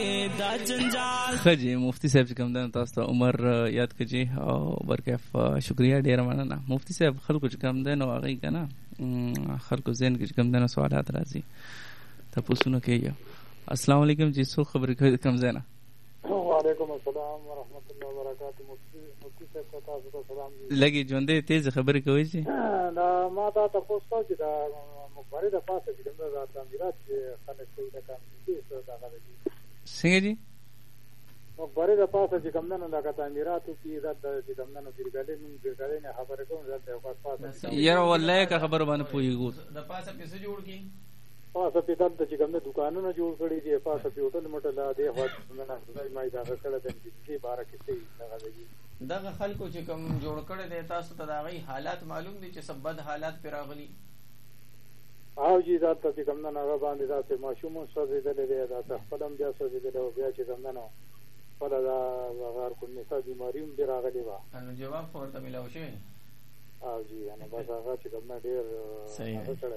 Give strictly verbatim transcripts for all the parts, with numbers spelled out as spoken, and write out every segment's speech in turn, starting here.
دا جنجال خجی مفتی صاحب چې کوم دنه تاسو ته عمر یاد کړي او برکف شکریا ډیر مننه. مفتی صاحب خلکو چې کوم دنه واغی کنه خلکو زین کې کوم دنه سوالات راځي تاسو نو کوي. السلام علیکم جی سو خبر کوم زنه. وعلیکم السلام ورحمۃ اللہ وبرکاتہ. مفتی مفتی صاحب تاسو ته سلام. لګي ژوندې تیز خبرې کوي شي. دا ما دا تاسو چې دا مخبره د پاسه چې کوم دا تعمیرات چې خلک کوي دا کار دي څه دا غوړي څنګه جی مخبره د پاسه چې کوم نه دا تعمیراتو کې دا چې کوم نه بیرګلې نن بیرګلې نه خبره کوم دا په پاسه یاره والله کا خبر باندې پويګو د پاسه پیسې جوړ کی پاسه په دغه چې کوم دکانونه جوړ کړي دي پاسه په هوټل موټل دی هو نه نه مای دا کړه د دې بارے کې څه غوړي دغه خلکو چې کوم جوړ کړي دي تاسو ته دا غي حالات معلوم دي چې سبد حالات پر راغلي او جی دا ته کوم نه هغه باندې دا څه ماشوم سوځیدل دي دا خپلم بیا سوځیدل او بیا چې کوم نه ولا دا غار کو نسا بیماریوم دی راغلی وا نو جواب ورته ملاو شي. او جی انا بس هغه چې کوم ډیر صحیح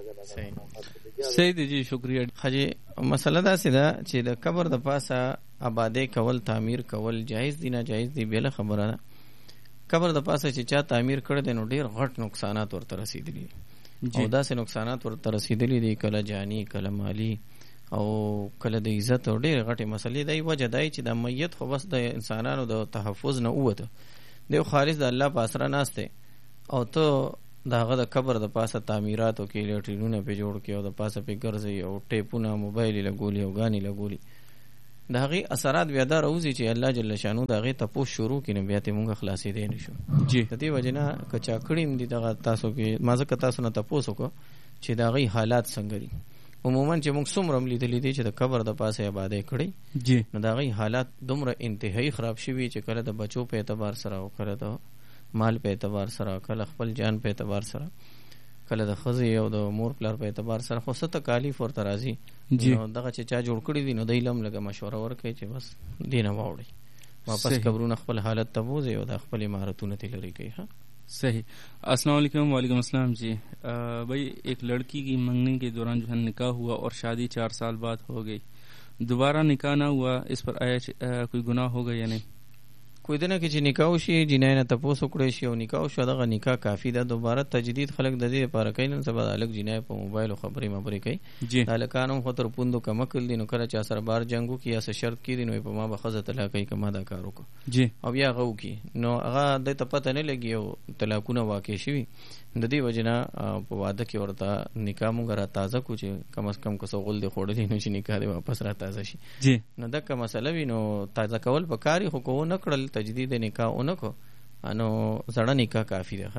صحیح دی جی شکریا. خجی مسله دا سیده چې د قبر د پاسه آبادې کول تعمیر کول جایز دی نه جایز دی بل خبره ده. قبر د پاسه چې چا تعمیر کړ دي نو ډیر غټ نقصانات ورته رسیدلی او دا سه نقصانات ورته رسیدلی دي کله جانی کله مالی او کله د عزت او ډیر غټه مسلې دی وجه دی چې د میت خو بس د انسانانو د تحفظ نه وته دی خالص د الله په اسره ناشته او ته داغه د قبر د پاسه تعمیرات او کې لټرینونه په جوړ کې او د پاسه په ګرځي او ټیپونه موبایل لګولي او غاني لګولي داغي اثرات بیا دا راوځي چې الله جل شانو داغه تپو شروع کینې بیا ته مونږه خلاصې دی نشو جی د دې وجنه کچا کړیم دي دغه تاسو کې مازه کتا سونه تاسو کو چې داغي حالات څنګه دي عموما چې موږ څومره لیدلې دي چې د قبر د پاسه آبادې کړي جی نو داغي حالات دومره انتهایی خراب شوي چې کله د بچو په اعتبار سره او کله د مال په اعتبار سره کله خپل جان په اعتبار سره کله د خزي او د مور پلار په اعتبار سره خو ست تکالیف ورته راځي. نو دغه چې چا جوړ کړی دي نو دایلم لګه مشوره ورکړي چې بس دینه واوړي واپس قبرونه خپل حالت تبوځي او د خپل امارتونه تلری کوي. ها صحیح. السلام علیکم. وعلیکم السلام جی. بھائی ایک لڑکی کی منگنی کے دوران جو ہے نکاح ہوا اور شادی چار سال بعد ہو گئی, دوبارہ نکاح نہ ہوا, اس پر آیا کوئی گناہ ہوگا یا نہیں؟ کوئی دنه کې چې نکاح شي جنای نه تاسو کړی شي او نکاح شو دغه نکاح کافی ده. دوباره تجدید خلک د دې لپاره کوي نن سبا الګ جنای په موبایل او خبرې مبرې کوي الکانو خو تر پوندو کمکل دي نو کله چا سره بار جنگو کې یا شرط کې دي نو په ما به خزه طلاق کوي کما دا کارو کو جی او بیا غو کې نو هغه د ته پته نه لګي او طلاقونه واقع شي د دې وجنه په واده کې ورته نکاح مونږ را تازه کو چې کم از کم کو سوغل دی خوړلې نو چې نکاح دی واپس را تازه شي. جی نو دغه مسله وینو تازه کول په کاری خو کو نه کړل تجدید نکاح اونکو انو زړه نکاح کافی ده.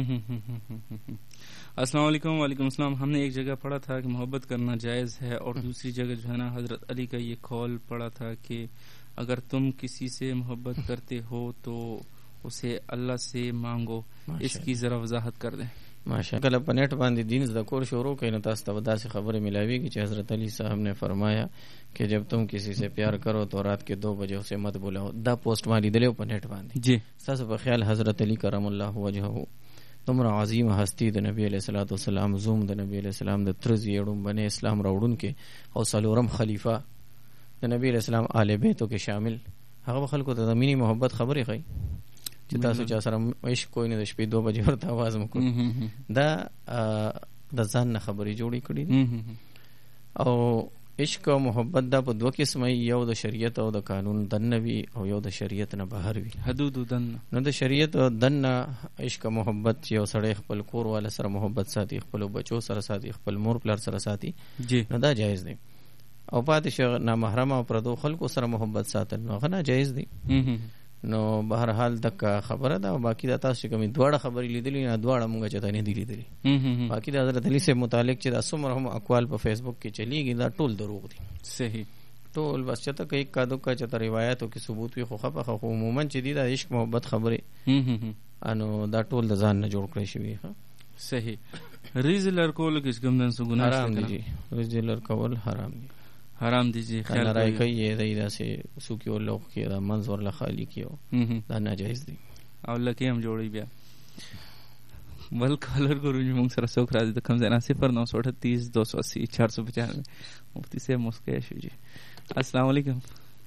السلام علیکم. وعلیکم السلام. ہم نے ایک جگہ پڑھا تھا کہ محبت کرنا جائز ہے اور دوسری جگہ جو ہے نا حضرت علی کا یہ قول پڑھا تھا کہ اگر تم کسی سے محبت کرتے ہو تو اسے اللہ سے مانگو. اس کی ذرا وضاحت کر دیں. ماشاءاللہ په نیٹ باندې دین زده کول شروع کړي نو تاسو ته داسې خبره ملاويږي چې حضرت علی صاحب نے فرمایا کہ جب تم کسی سے پیار کرو تو رات کے دو بجے اسے مت بلاؤ. دا پوسٹ ماری دلیو په نیٹ باندې جی تاسو په خیال حضرت علی کرم الله وجهه تمره عظیم هستی د نبی علیہ الصلوۃ والسلام زوم د نبی علیہ السلام د ترزی یړم بنه اسلام راوړون کې او سلورم خلیفہ د نبی علیہ السلام آل بیتو کې شامل هغه خلکو ته د مینی محبت خبرې کوي چې تاسو چا سره عشق کوی نه د شپې دو بجې ورته आवाज وکړو دا د ځان نه خبرې جوړې کړې او عشق او محبت دا په دوه قسمه یو د شریعت او د قانون دنوي او یو د شریعت نه بهر وي حدود دن. نو د شریعت دن عشق محبت یو سړی خپل کور والا سره محبت ساتي خپل بچو سره ساتي خپل مور پلار سره ساتي جی نو دا جایز دی. او پاتې شو نامحرم او پردو خلکو سره محبت ساتل نو غنا جایز دی. نو بهر حال دک خبره ده او باقی د تاسو کوم دواړه خبرې لیدلې نه دواړه مونږ چته نه دی لیدلې. باقی د حضرت علی سے متعلق چې د اسمر هم اقوال په فیسبوک کې چلیږي دا ټول دروغ دي. صحیح ټول بس چته کې کا دوکا چته روایتو کې ثبوت وي خو خفه خو عموما چې دی د عشق محبت خبره انو دا ټول د ځان نه جوړ کړی شوی. ها صحیح. ریزلر کول کې کوم دن سو ګناه حرام دي. ریزلر کول حرام دي حرام دي جی. خیال راي کوي دا سے سوکیو لوق کې دا منظور له خالی کیو دا ناجایز دي او لکه هم جوړي بیا بل کالر ګورو چې موږ سره څوک راځي د کم ځای صفر نو سو اٹھتیس دو سو اسی چار سو پچانوے مفتی سے مسکے شو جی. السلام علیکم.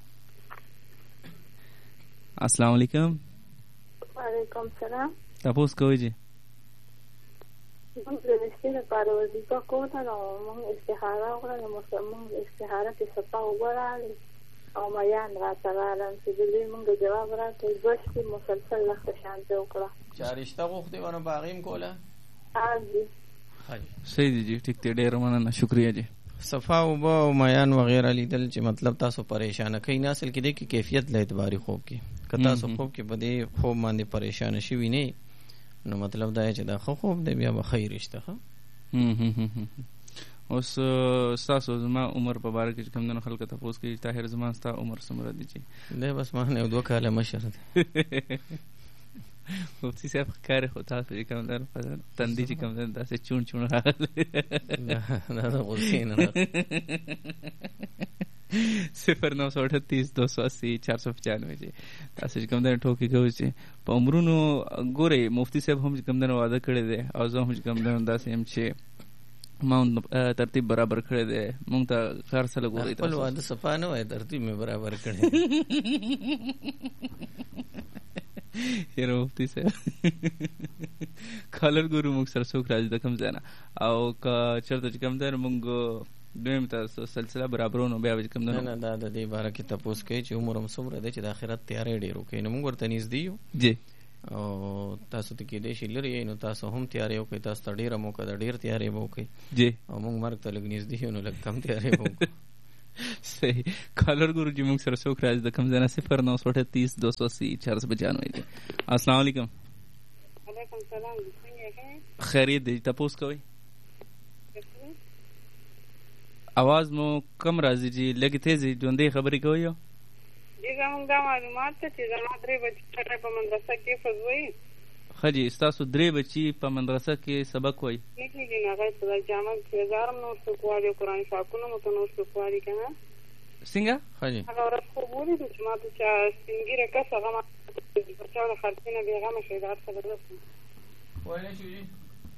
السلام علیکم. وعلیکم السلام. تاسو کوی جی؟ موږ د نشته لپاره وظیفه کوو نو موږ استخاره وکړو نو موږ استخاره کې صفه وګورل او میان را تلالم چې دې موږ جواب راکړي بس مسلسل لخت شانته وکړه چارشته غوښتي ونه باغیم کوله. حاضر صحیح دی جی ټیک ته ډیر مننه شکریا جی. صفا او او میان وغیرہ لیدل چې مطلب تاسو پریشان کئ نه اصل کې د کیفیت له اعتباري خوب کې کته تاسو خوب کې بده خوب باندې پریشان شي ویني نو مطلب دا چې دا خو خوب دی بیا به خیر شته. اوس تاسو زما عمر په باره کې کوم نه خلک ته پوښتنه کوي طاهر زما ستا عمر څومره دی؟ نه بس ما نه دوه کاله مشر دی. مفتي صاحب کار خو تاسو چې کوم در تندې چې کوم در تاسو چون چون راغلی نه نه غوښین نه صفر نو سو اٹھتیس دو سو اسی چار سو پچانوے جی تاسو چې کوم در ټوکی کوي چې په عمرونو ګوره مفتي صاحب هم چې کوم در وعده کړی دی او زه هم چې کوم در داسې هم چې ما ترتیب برابر کړی دی مونږ ته کار سره ګوري خپل وعده صفا نه وای ترتیب مې برابر کړی یره مفتي صاحب کالر ګورو موږ سره څوک راځي د کوم ځای نه او که چېرته چې کوم دی نو موږ دویم تاسو سلسله برابرونو بیا به کوم نه نه دا د دې باره کې تپوس کوي چې عمر هم څومره دی چې د آخرت تیاری ډېر وکړي نو موږ ورته نږدې یو جی او تاسو ته کېدای شي لرې نو تاسو هم تیاری وکړئ تاسو ته ډېره موقع ده ډېر تیاری به وکړئ جی او موږ مرګ ته لږ نږدې یو نو لږ کم تیاری به وکړو. صحیح کالر ګورو جی موږ سره څوک راځي د کوم ځای نه صفر نو سو اٹھتیس دو سو اسی چار سو پچانوے جی. السلام علیکم. وعلیکم السلام. خیریت دی تاسو کوئ आवाज مو کم راځي جی لګي تیزی ژوندۍ خبرې کوي یو دیګه موږ دا معلومات ته چې زما درې بچی په مدرسه کې فزوي خجی تاسو درې بچی په مدرسه کې سبق وای لیکي دی نه غوښتل چې جامع کې هزار نو څو کوالي قرآن شاکونو متنو څو کوالي کنه څنګه خجی هغه ورځ خو وړي چې ما ته چې څنګه کسه غما په چاله خرڅینه به غما شي دا څه درته وایي شو جی.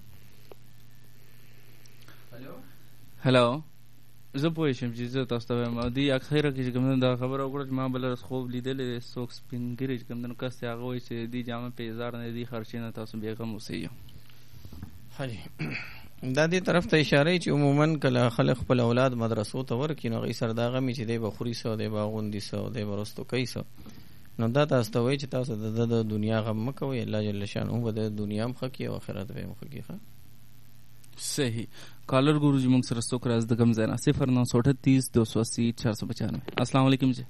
هلو هلو زه پوه شم چې زه تاسو ته وایم دی اخره کې کوم دا خبره وکړه چې ما بل خوب لیدلې څوک سپینګری کوم نو کس هغه وایي چې دی جامه په هزار نه دی خرچینه تاسو به غم اوسئ. حاجی دا دې طرف ته اشاره چې عموما کله خلک خپل اولاد مدرسو ته ورکړي نو غي سرداغه می چې دی بخوري سو دی باغوندي سو دی ورستو کوي سو نو دا تاسو ته وایي چې تاسو د دنیا غم مکوئ الله جل شانه به د دنیا هم خکې او آخرت به هم خکې. صحیح کالر گورو جی منگ سر څوک راز د کوم ځای نه صفر نو سو اٹھتیس دو سو اسی چار سو پچانوے. السلام علیکم جی.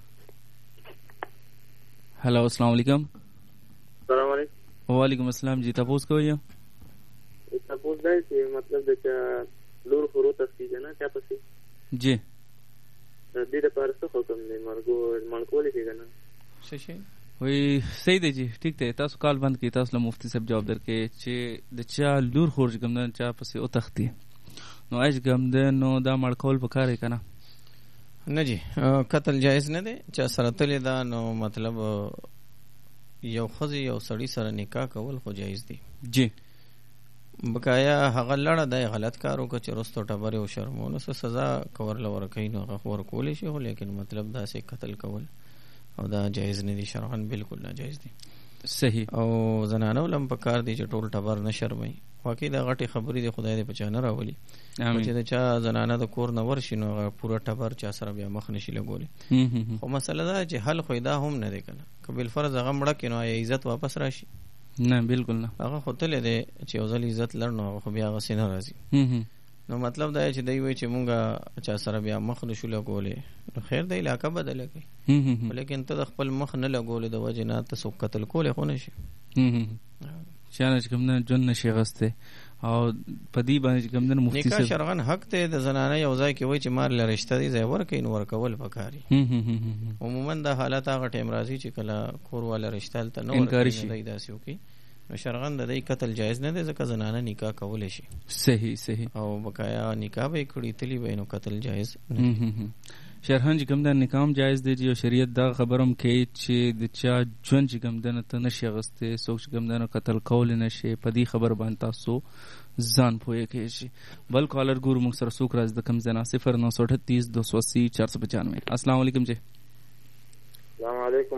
هلو السلام علیکم. السلام علیکم. وعلیکم السلام جی تاسو کوی یو تاسو دای چې مطلب د چا لور فرو تفصیل نه چا پسې جی دې د پارسه حکم دی مرګو منکول کېږي نه څه شي وی صحیح دی جی ٹھیک دی تاسو کال بند کی تاسو له مفتی صاحب جواب درکې چې د چا لور خورج کوم نه چا پسې او تختی نو اج کوم ده نو دا مړکول پکاره کنه نه جی قتل جایز نه دی چا سره تل دا نو مطلب یو خزي یو سړی سره نکاح کول خو جایز دی جی بقایا هغه لړه د غلط کارو کو چې رستو ټبره او شرمونو سره سزا کور لور کین نو هغه ور کولې شي لیکن مطلب دا سه قتل کول او دا جایز نه دي شرعاً بالکل ناجایز دي. صحیح او زنانو لم په کار دي چې ټول ټبر نه شرمي واقعي دا غټي خبرې دي خدای دې بچانه راولي چې دا چا زنانه د کور نه ورشي نو پورا ټبر چا سره بیا مخ نشي لګولي خو مسله دا چې حل خو دا هم نه دی کنه کبل فرض هغه مړه کینو عزت واپس راشي نه بالکل نه هغه خپل دې چې اوزل عزت لرنو خو بیا غسینه راځي نو مطلب دا چې دوی وایي چې مونږه چا سره بیا مخ نشو لګولې نو خیر د علاقه بدله کوي لیکن ته د خپل مخ نه لګولې د وجه نه ته څوک قتل کولې خو نشي چانه چې کوم نه جن نشي غسته او پدی باندې کوم نه مفتی نکاح شرعاً حق ته د زنانه یو ځای کې وایي چې مار له رشتہ دی ځای ورکې نو ورکول پکاري عموما دا حالت هغه ټیم راځي چې کله کور والا رشتہ ته نو ورکې نه دی داسې وکي نو شرعاً د دې قتل جایز نه دی ځکه زنانه نکاح کولای شي. صحیح صحیح او بقایا نکاح به کړي تلی به نو قتل جایز شرحان چې کوم د نکاح جایز دی او شریعت دا خبرم کوي چې د چا ژوند چې کوم د نه نشي غسته سوچ کوم د قتل کول نشي پدی خبر باندې تاسو ځان پوهه کې شي بل کالر ګور موږ سره څوک راز د کوم ځای نه صفر نو سو اٹھتیس دو سو اسی چار سو پچانوے. السلام علیکم جی. السلام علیکم.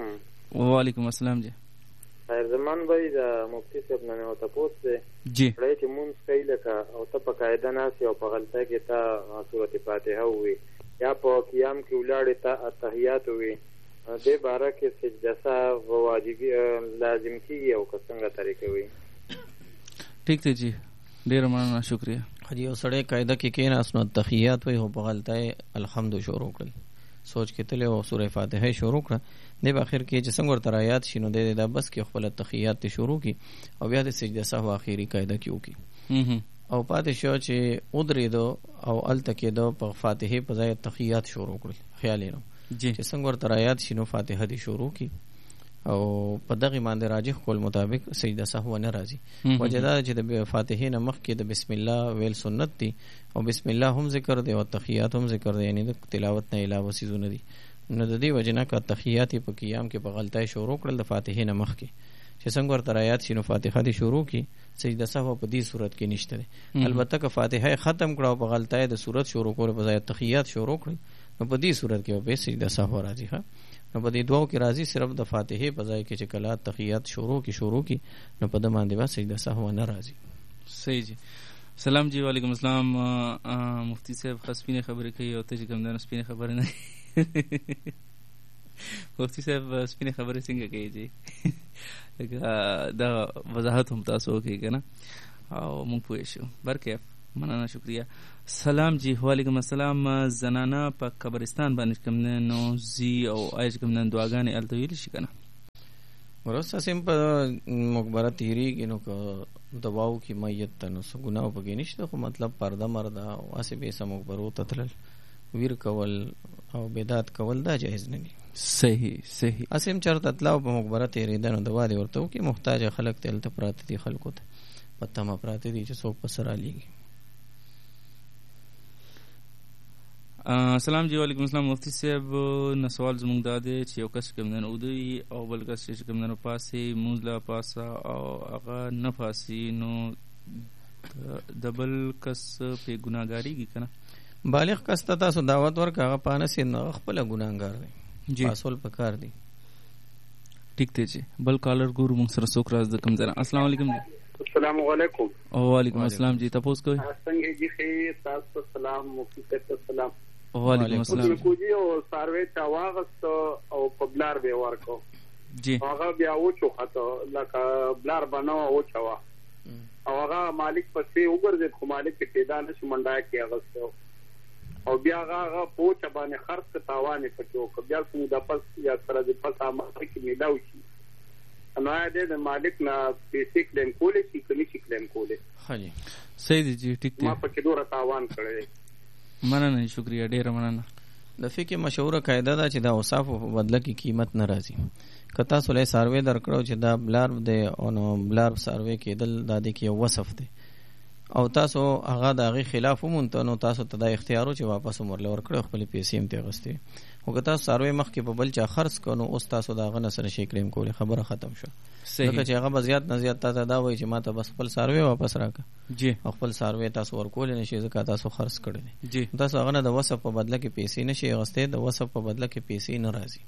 وعلیکم السلام جی. خیر زمان بھائی دا مفتی صاحب نه او تاسو ته جی پړې چې مونږ کوي لکه او ته په قاعده ناسي او په غلطه کې تا سورۃ فاتحه وي یا په قیام کې ولاړې تا التحیات وي دې باره کې سجده سهو واجبي لازم کیږي او څنګه طریقې وي؟ ٹھیک دی جی ډیر مننه شکریہ. حجی او سړی قاعده کې کېناست نو تحیات وي او په غلطه الحمد شروع کړل سوچ کې تل او سورې فاتحه شروع کړه د اخر کې چې څنګه ورته آیات شینو د دا بس کې خپل تحیات شروع کی او بیا د سجده سهو اخیری قاعده کې وکي او پاتې شو چې ودرې دو او ال تکې دو په فاتحه په ځای تحیات شروع کړل خیال یې نو چې څنګه ورته آیات شینو فاتحه دی شروع کی او په دغه باندې راجح کول مطابق سجده سهو نه راځي وجدا چې د فاتحه نه مخ کې د بسم الله ویل سنت دي او بسم الله هم ذکر دی او تحیات هم ذکر دی یعنی د تلاوت نه علاوه سيزونه دي نو د دې وجنه کا تحیات په قیام کې په غلطای شروع کړل د فاتحه نه مخ کې چې څنګه ورته آیات شنو فاتحه دی شروع کی سجده سهو په دې صورت کې نشته دی البته که فاتحه ختم کړه او په غلطای د صورت شروع کول په ځای تحیات شروع کړل نو په دې صورت کې به سجده سهو راځي ها نو په دې دوو کې راځي صرف د فاتحه په ځای کې چې کله تحیات شروع کی شروع کی نو په د باندې با سجده سهو نه راځي. صحیح جی. سلام جی. وعلیکم السلام. مفتی صاحب خاصپینه خبرې کوي او ته چې کوم دنه سپینه خبرې نه مفتی صاحب سپینه خبرې څنګه کوي جی دا وضاحت هم تاسو کوي کنه او مونږ پوه شو برکه مننه شکریہ. سلام جی. وعلیکم السلام. زنانه په قبرستان باندې کوم نو زی او آیج کوم نن دعاګانې التویل شي کنه ورسته سیم په مقبره تیری کینو کو دواو کی میت تنو سو گناو پکې نشته خو مطلب پرده مرده واسه به سم مقبرو تتل ویر کول او بدعت کول دا جایز نه دي. صحیح صحیح. اسیم چرته تلاو په مقبره تیری دنو دوا دی ورته کی محتاج خلق تل ته پراته دي خلکو ته پته ما پراته دي چې څوک پسرا لیږي. سلام جی. وعلیکم السلام. مفتی صاحب نو سوال زموږ دا دی چې یو کس کوم نن اودي او بل کس چې کوم نن پاسي موزلا پاسا او هغه نه پاسي نو دبل کس په ګناګاری کی کنه بالغ کس ته تاسو دعوت ورک هغه پانه سي نه خپل ګناګار دی جی اصل پکار دی. ٹھیک دی جی. بل کالر ګورو موږ سره څوک راز د کم ځای. السلام علیکم. السلام علیکم. وعلیکم السلام جی. تاسو کوی څنګه جی خیر تاسو سلام مفتی صاحب سلام. وعلیکم السلام. کو جی او سروي تا واغست او پبلار به ورکو جی هغه بیا و چو خاطر لکه بلار بنو او چوا او هغه مالک پسې وګرځي خو مالک پیدا نشي منډای کې اغستو او بیا هغه پوچ باندې خرڅ تاوانې پټو کو بیا کوم د پس یا سره د پس امر کې میلاو شي نو دې د مالک نه پیسې کلیم کولې شي کني شي کلیم کولې. هاجي صحیح دی جی. ټیک دی. ما پکې دوه تاوان کړی. مننه شکریہ ډیر مننه. د فقه مشهوره قاعده ده چې دا اوصاف په بدله کې قیمت نه راځي. کتا سولې سروې درکړو چې دا بلار دی او نو بلار سروې کېدل د دې کې وصف دی او تاسو هغه د هغه خلاف مونته نو تاسو ته د اختیارو چې واپس مرله ورکړو خپل پیسې هم ته غستې او کتا سروې مخ کې په بل چا خرڅ کونو اوس تاسو دا غنه سره شي کلیم کوله خبره ختم شو. صحیح چې هغه بزیات نه زیات تاسو دا وایي چې ما ته بس خپل سروې واپس راکړه جی خپل سروې تاسو ورکول نه شي ځکه تاسو خرڅ کړی جی تاسو هغه نه د وصف په بدله کې پیسې نشي غستې د وصف په بدله کې پیسې نه راځي.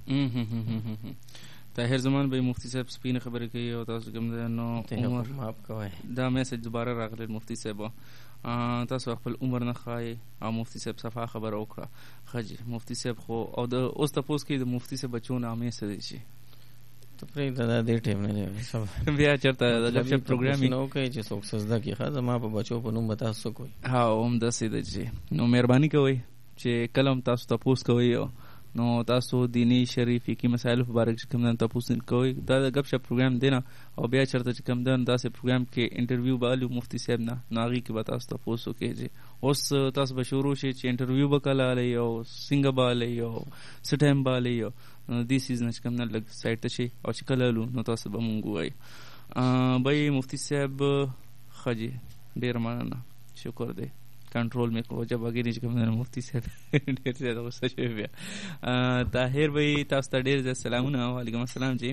طاهر زمان به مفتی صاحب سپینه خبرې کوي او تاسو کوم نو عمر معاف کوئ دا میسج دوباره راغلی مفتی صاحب تاسو خپل عمر نه خای او مفتی صاحب صفه خبر وکړه خجی مفتی صاحب خو او د اوس تاسو کې د مفتی صاحب بچو نامې څه دي شي ته پرې دا د ټیم نه سب بیا چرته د لپټاپ پروګرامینګ نو کوي چې څوک سزدا کې خاصه ما په بچو په نوم بتا سو کوي ها هم د سیده جی نو مهرباني کوئ چې کلم تاسو تاسو کوي نو تاسو دینی شریفی کی مسائل په اړه کوم نه تاسو کوي دا د غب شپ پروګرام دینا او بیا چرته چې کوم دن داسې پروګرام کې انټرویو بالو مفتی صاحب نه ناغي کې بتا تاسو تاسو کوي اوس تاسو به شروع شي چې انټرویو وکاله لای او څنګه بالای او سټیم بالای او دیس از نه کوم نه لګ سایت شي او چې کله لو نو تاسو به مونږ وای بای مفتی صاحب خجی ډیر مننه شکر دی کنټرول مې کو جب اگې چې کوم نه مفتی صاحب ډیر زیاده غوسه شوی بیا طاهر بھائی تاسو ته ډیر زیات سلامونه. وعلیکم السلام جی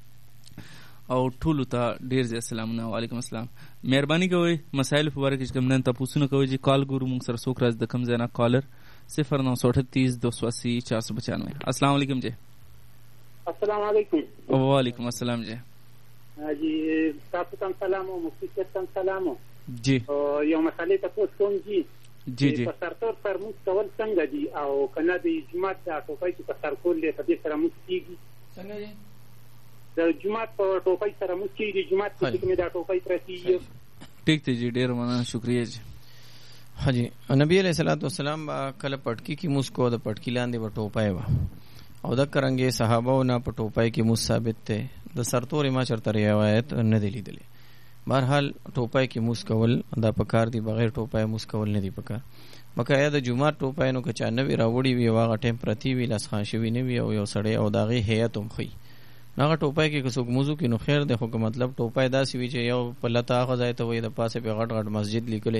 او ټول ته ډیر زیات سلامونه. وعلیکم السلام. مهرباني کوئ مسائل په اړه چې کوم نه تاسو نه کوئ چې کال ګورو موږ سره څوک راز د کم زینا کالر صفر نو سو اٹھتیس دو سو اسی چار سو پچانوے. السلام علیکم جی. السلام علیکم. وعلیکم السلام جی. جی تاسو ته سلام او مفتی صاحب ته سلام. جی یو مسئله تاسو کوم جی جی جی په سرتور سر موږ کول څنګه دي او کنه د جمعه د ټوپۍ په سر کول له دې سره موږ کیږي څنګه دي د جمعه په ټوپۍ سره موږ کیږي د جمعه په کې د ټوپۍ پرتی. ټیک ته جی ډیر مننه شکریہ جی. حاجی نبی علیہ الصلوۃ والسلام کله پټکی کی مسکو د پټکی لاندې و ټوپای و او د کرنګي صحابه او نه په ټوپای کې مو ثابت ته د سرتوري ما چرته روایت نه دی لیدلې. بهرحال ټوپای کې مسکول دا پکار دی بغیر ټوپای مسکول نه دی پکار. بقایا د جمعه ټوپای نو کچا نوی راوړی وی واغه ټیم پرتی وی لاس خان شوی نه وی او یو سړی او داغه هيئت هم خي ناغه ټوپای کې کوڅوک موضوع کې نو خیر د خو مطلب ټوپای داسې وی چې یو په لتا غځای ته وی د پاسه په غټ غټ مسجد لیکلې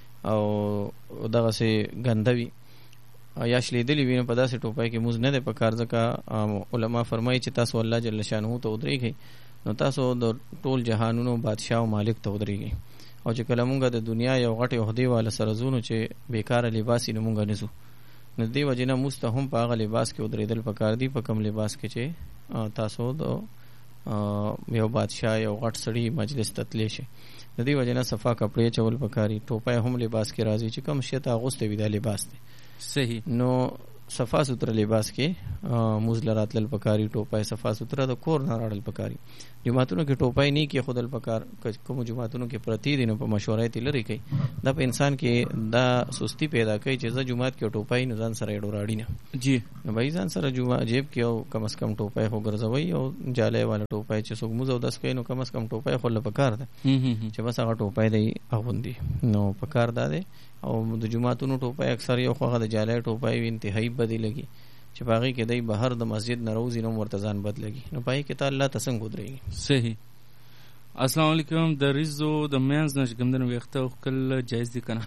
او دغه سي غندوي یا شلیدلی ویني په داسې ټوپای کې موز نه ده په کار ځکه علما فرمایي چې تاسو الله جل شانه ته ودرېږئ نو تاسو د ټول جهانونو بادشاه او مالک ته ودرېږئ او چې کله مونږ د دنیا یو غټ عہدې والا سره زونو چې بیکاره لباس یې مونږ نزو نو دی وجنه مستهم په هغه لباس کې ودرېدل پکار دی په کم لباس کې چې تاسو د یو بادشاه یو غټ سړی مجلس ته تللی شي د دې وجنه صفا کپڑے چول پکاري ټوپای هم لباس کې راځي چې کم شته اغوسته وی دا لباس دی صحیح نو صفا ستر لباس کې موزل راتل پکاري ټوپای صفا ستر د کور نه راړل پکاري جماعتونو کې ټوپای نه کې خودل پکار کوم جماعتونو کې پرتی دین په مشورې تل لري کوي دا په انسان کې دا سستی پیدا کوي چې ز جماعت کې ټوپای نه ځان سره ډور راړي نه جی نو بای ځان سره جمعه جیب کې او کم اس کم ټوپای هو ګرځوي او جاله والا ټوپای چې څوک موزو داس کوي نو کم اس کم ټوپای خو ل پکار ده چې بس هغه ټوپای دی اغوندي نو پکار ده او د جمعهتونو ټوپای اکثر یو خو د جاله ټوپای وی انتهایی بدی لګي چې باغی کې دای بهر د مسجد نروزی نو مرتضان بد لګي نو پای کې ته الله تسنګ ودرېږي. صحیح. السلام علیکم. د ریزو د مینز نش ګمدن ویخته خپل جایز دي کنه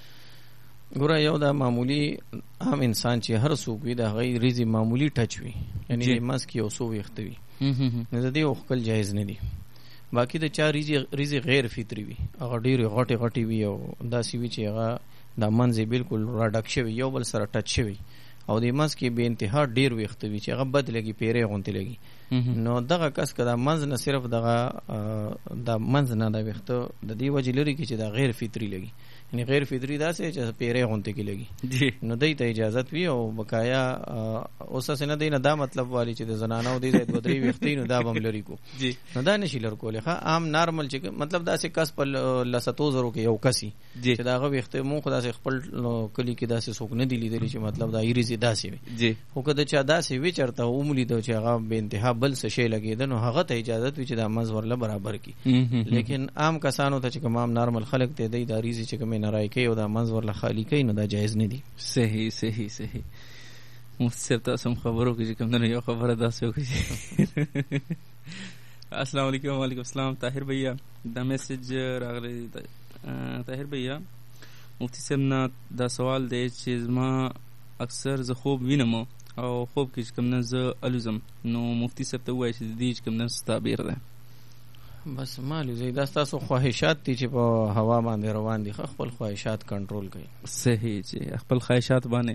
ګوره یو دا معمولی عام انسان چې هر څوک وي د غیر ریزي معمولی ټچ وي یعنی مس کې او سو ویخته وي نه د دې خپل جایز نه دي. باقی د چا ریزي ریزي غیر فطری وي هغه ډیر غټي غټي وي او داسې وي چې هغه د منځ بالکل را ډک شوی یو بل سره ټچ شوی او د مس کې به انتها ډیر وخت وي چې هغه بد لګي پیره غونته لګي نو دغه کس کدا منځ نه صرف دغه د منځ نه د وخت د دی وجه لري چې د غیر فطری لګي یعنی غیر فطری دا سه چې پیره غونته کې لګي نو دای ته اجازه وی او بقایا اوسه سن دی نه دا مطلب والی چې د زنانو دی د بدري وختینو دا بم لري کو نو دا نشي لر کوله ښه عام نارمل چې مطلب دا سه کس په لستو زرو کې یو کسي چې داغه وخت مو خدا سه خپل کلی کې دا سه سوک نه دی لیدلی چې مطلب دا ایریزي دا سه وي خو کده چا دا سه وی چرته عمومي د چې هغه به انتها بل څه شي لګیدل نو هغه ته اجازه وی چې دا منځ ورله برابر کی لیکن عام کسانو ته چې کوم نارمل خلک ته دی دا ریزي چې کوم نه راي کوي او دا منځ ورله خالی کوي نو دا جایز نه دي. صحیح صحیح صحیح. مفتی صاحب تاسو خبرو کې کوم نه یو خبره داسې وکړي. السلام علیکم. وعلیکم السلام. طاهر بھیا دا میسج راغلی طاهر بھیا مفتی صاحب نه دا سوال دی چې ما اکثر زه خوب وینم او خوب کې کوم نه زه الوزم نو مفتی صاحب ته وایي چې دې کوم نه ستابیر ده بس مالو زی دا تاسو خواهشات دي چې په هوا باندې روان دي خپل خواهشات کنټرول کړئ. صحیح چې خپل خواهشات باندې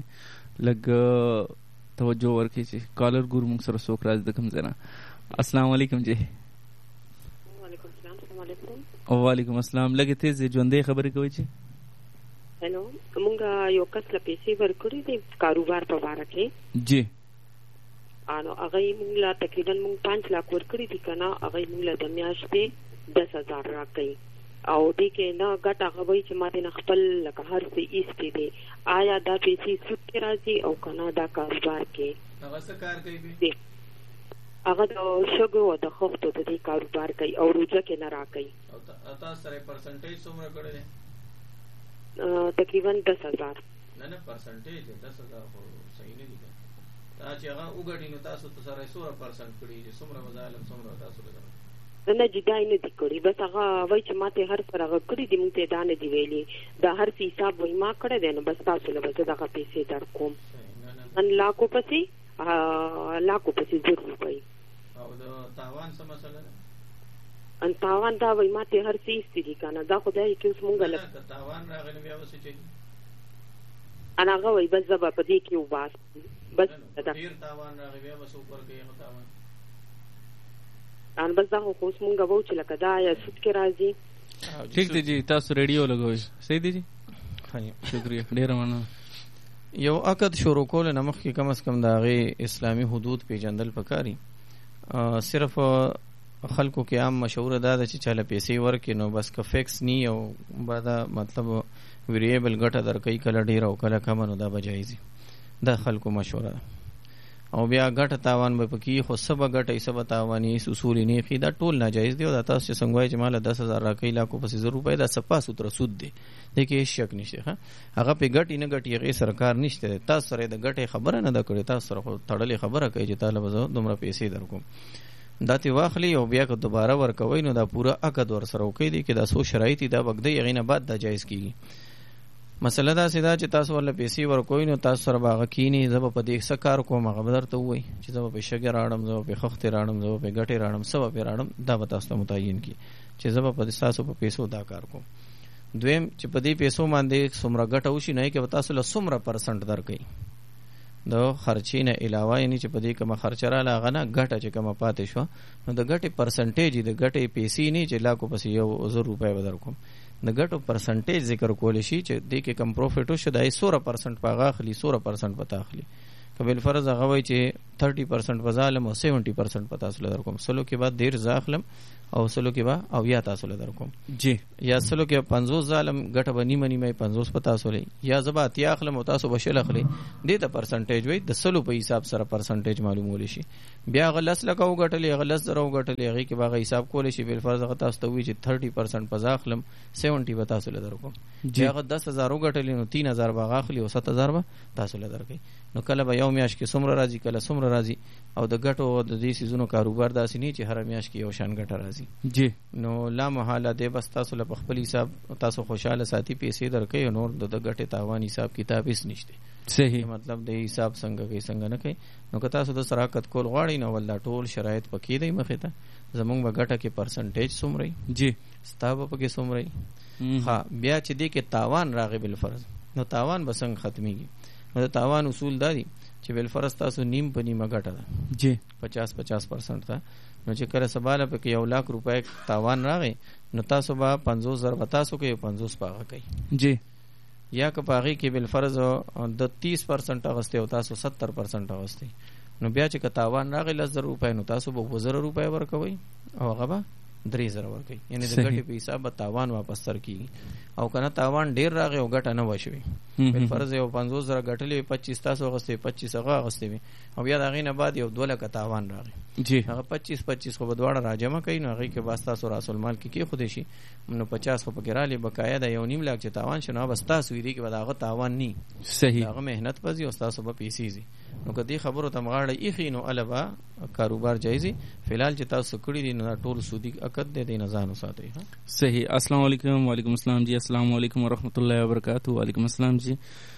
لګ توجه ورکړئ چې کالر ګور موږ سره څوک راځي د کوم ځای نه. السلام علیکم جی. وعلیکم السلام. السلام علیکم. وعلیکم السلام. لګ تیز ژوندې خبرې کوي چې هلو موږ یو کس له پیسې ورکړې دي کاروبار په واره کې جی انو هغه موږ لا تقریبا موږ پانچ لاک ورکړي دي کنه هغه موږ له د میاشتې دس هزار راکړي او دې کې نه ګټه هغه وایي چې ماته نه خپل لکه هر څه ایستې دي آیا دا پیسې سود کې راځي او کنه دا کاروبار کې هغه څه کار کوي هغه د شګو او د خښتو د دې کاروبار کوي او روزه کې نه راکړي او تاسو سره پرسنټیج څومره کړی تقریبا دس هزار نه نه پرسنټیج دس هزار خو صحیح نه دي دا چې هغه وګړي نو تاسو ته سره سوره پرسنټ کړی چې څومره وظالم څومره تاسو لګا نه جدای نه دي کړی بس هغه وای چې ماته هر سره هغه کړی دي موږ ته دا نه دی ویلي دا هر څه حساب وای ما کړی دی نو بس تاسو له بس دغه پیسې در کوم ان لاکو پسې لاکو پسې ضرور وای او دا تاوان څه مسله ان تاوان دا وای ماته هر څه ایستې دي کنه دا خدای کې اوس مونږ له تاوان راغلی بیا وسه چې انا هغه وای بس زبا په دې کې وباس بس دا ډیر تاوان راغی بیا بس اوپر کې هغه تاوان ان بس دا خو اوس مونږ وو چې لکه دا یا سود کې راځي. ٹھیک دی جی تاسو ریډیو لګوي صحیح دی جی شکریہ ډیر مننه. یو عقد شروع کول نه مخکې کم از کم د هغې اسلامي حدود پیژندل پکاري. صرف خلکو کې عام مشهوره دا ده چې چاله پیسې ورکړي نو بس که فکس نی او بعدا مطلب ویریبل ګټه درکوي کله ډېره او کله کمه نو دا به جایز وي. دا خلکو مشوره ده. او بیا ګټه تاوان به پکې خو څه به ګټئ څه به تاواني اصول یې نیخي دا ټول ناجایز دی. او دا تاسو چې څنګه وایي چې ماله دس هزار راکوي لاکو پسې زر روپۍ دا سپا سوتره سود دی. دې کې هېڅ شک نشته. ښه هغه پې ګټي نه ګټي هغې سره کار نشته دی. تاسو سره یې د ګټې خبره نه ده کړې تاسو سره خو تړلې خبره کوي چې تاله به زه دومره پیسې در کوم دا ترې واخلي او بیا که دوباره ورکوئ نو دا پوره عقد ورسره وکوئ دی کې دا څو شرایط دي دا بږدئ هغې نه بعد دا جایز کېږي. مسله داسې ده چې تاسو ورله پیسې ورکوئ نو تاسو سره به هغه کښېني زه به په دې څه کار کوم هغه به درته ووایي چې زه به پې شګې راړم زه به پې خښتې راړم زه به پې ګټې راړم څه به پې راړم دا به تاسو ته متعین کړي چې زه به په ستاسو په پیسو دا کار کوم. دویم چې په دې پیسو باندې څومره ګټه وشي نو هغې کې به تاسو له څومره پرسنټ درکوي د خرچې نه علاوه یعنې چې په دې کومه خرچه راله هغه نه ګټه چې کومه پاتې شوه نو د ګټې پرسنټیج د ګټې پیسې نه چې لاکو پسې یو زر روپۍ به در کوم د ګټو پرسنټیج ذکر کولی شي چې دې کې کم پروفیټ وشو دا یې سوله پرسنټ په هغه اخلي سوله پرسنټ په تا اخلي که بالفرض هغه وایي چې تھرټي پرسنټ به زه اخلم او سیونټي پرسنټ په تاسو له در کوم سلو کې به ډېر زه اخلم او سلو کې به اویا تاسو له در کوم جی یا سلو کې پنځوس زه اخلم ګټه به نیمه نیمه پنځوس په تاسو لې یا زه به اتیا اخلم او تاسو به شل اخلئ دې ته پرسنټیج وایي د سلو په حساب سره پرسنټیج معلومولی شي. بیا هغه لس لکه وګټلې هغه لس زره وګټلې هغې کې به هغه حساب کولی شي بالفرض هغه تاسو ته وایي چې تھرټي پرسنټ به زه اخلم سیونټي به تاسو له در کوم بیا هغه دس هزار وګټلې نو تین هزار به هغه اخلي او ست هزار به تاسو له در کوي. نو کله به یو میاشت کې څومره راځي کله څومره راځي او د ګټو او د دې څیزونو کاروبار داسې نه چې هره میاشت کې یو شان ګټه راځي. جی نو لا محاله دی بس تاسو له خپل حساب تاسو خوشاله ساتي پیسې درکوي نور د ګټې تاوان حساب کتاب هیڅ نشته. صحیح مطلب د حساب څنګه کوي څنګه نه کوي. نو که تاسو د سراکت کول غواړئ نو ول دا ټول شرایط پکې دی مخې ته زمونږ به ګټه کې پرسنټیج څومره جی ستا به پکې څومره ها بیا چې دې کې تاوان راغی بالفرض نو تاوان به څنګه ختمیږي. نو د تاوان اصول دا دي چې بالفرض تاسو نیم په نیمه ګټه ده جی پچاس پچاس پرسنټ ده نو چې کله سباله پکې یو لاک روپۍ تاوان راغی نو تاسو به پنځوس زره به تاسو کوي پنځوس په هغه کوي جی یا که په هغې کې بالفرض د تیس پرسنټ اغوستی او تاسو ستر پرسنټ اغوستی نو بیا چې که تاوان راغی لس زره روپۍ نو تاسو به اووه زره روپۍ ورکوئ او هغه به درې زره ورکوي یعنې د ګټې په حساب به تاوان واپس تر کېږي. او که نه تاوان ډېر راغی او ګټه نه وشوي بالفرض یو پنځوس زره ګټلې وي پچیس تاسو اغوستی پچیس هغه اغوستی وي او بیا د هغې نه بعد یو دوه لکه تاوان راغی جی هغه پچیس پچیس خو به دواړه راجمع کوي نو هغې کې به ستاسو راس المال کې کېښودی شي نو پچاس خو پکې رالې بقایا د یو نیم لاک چې تاوان شو نو هغه به ستاسو وي دې کې به د هغه تاوان نی صحیح هغه محنت به ځي او ستاسو به پیسې ځي. نو که دې خبرو ته مغاړه ایښي نو هله به کاروبار جایزي. فلحال چې تاسو کړي دي نو دا ټول سودي عقد دی دې نه ځان وساتئ. صحیح. السلام علیکم. وعلیکم السلام جی. السلام علیکم ورحمۃ اللہ وبرکاتہ. وعلیکم السلام جی.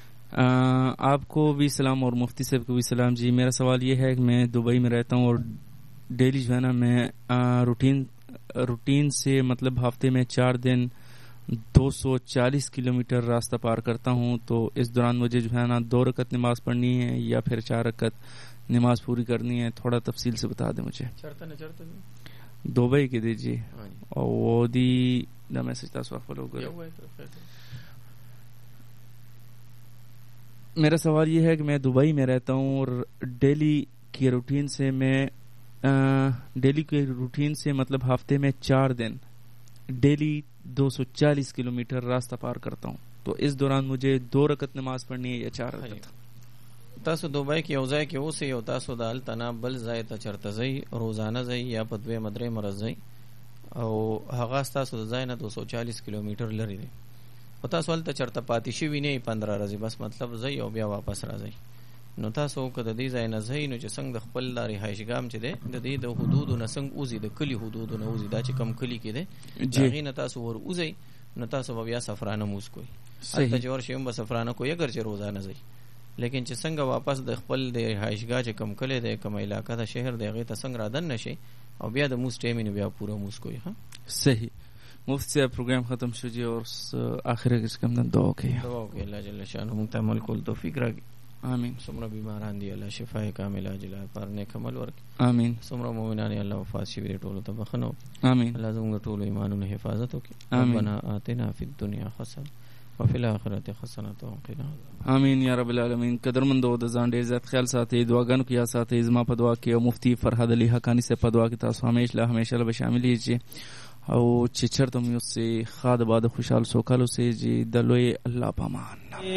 آپ کو بھی سلام اور مفتی صاحب کو بھی سلام جی. میرا سوال یہ ہے کہ میں دبئی میں رہتا ہوں اور ڈیلی جو ہے نا میں روٹین روٹین سے مطلب ہفتے میں چار دن دو سو چالیس کلو میٹر راستہ پار کرتا ہوں تو اس دوران مجھے جو ہے نا دو رکعت نماز پڑھنی ہے یا پھر چار رکعت نماز پوری کرنی ہے تھوڑا تفصیل سے بتا دیں مجھے. دبئی کے دیجیے اور وہ دی دا میسج تاسو فالو کرو. میرا سوال یہ ہے کہ میں دبئی میں رہتا ہوں اور ڈیلی کی روٹین سے میں ڈیلی کے روٹین سے مطلب ہفتے میں چار دن ڈیلی دو سو چالیس کلو میٹر راستہ پار کرتا ہوں تو اس دوران مجھے دو رکعت نماز پڑھنی ہے یا چار رکعت. تاسو دوبۍ کې یو ځای کې اوسئ او تاسو د هلته نه بل ځای ته چېرته ځئ روزانه ځئ یا په دویمه درېیمه ورځ ځئ او هغه ستاسو د ځای نه دو سو چالیس کیلومیټر لرې دی او تاسو هلته چېرته پاتې شوي نه یئ پندره ورځې بس مطلب ځئ او بیا واپس راځئ. نو تاسو که د دې ځای نه ځئ نو چې څنګه د خپل دا رهایشګام چې دی د دې د حدودو نه څنګه وځي د کلي حدودو نه وځي دا چې کم کلي کې دی د هغې نه تاسو ور وځئ نو تاسو به بیا سفرانه مونځ کوئ. هلته چې ورشئ هم به سفرانه کوئ اگر چې روزانه ځئ لیکن چې څنګه واپس د خپل د رهایشګاه چې کم کلی دی کومه علاقه د شهر دی هغې ته څنګه رادن نه شئ او بیا د مونځ ټایم یې بیا پوره مونځ کوئ. ښه صحیح. مفتی صاحب پروګرام ختم شو جی اور اخره کې کوم د دعا کوي دعا کوي الله جل شانه موږ ته عمل کول توفیق راکړي. آمین. څومره بیماران دي الله شفای کامله عاجله پر نیک عمل ورکړي. آمین. څومره مؤمنان الله وفات شي ټولو ته بخنو. آمین. الله زموږ ټولو ایمانونو حفاظت وکړي. آمین. ربنا آتنا فی الدنیا حسنه وفي الاخرة حسنة وقنا آمین یا رب العالمین. قدرمندو د ځان ډیر زیات خیال ساتي، دعاګانو کې یا ساتي. زما په دعا کې او مفتی فرهاد علي حقانی سے په دعا کې تاسو همیشه له همیشه له شامل یې او چې چرته مې اوسې خاد باد خوشحال سوکالو سے جی دلوي الله پامان.